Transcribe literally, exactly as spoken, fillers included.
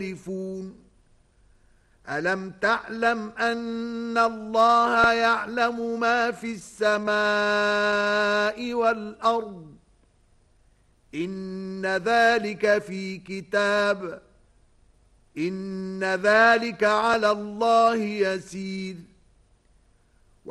يختلفون ألم تعلم أن الله يعلم ما في السماء والأرض إن ذلك في كتاب إن ذلك على الله يسير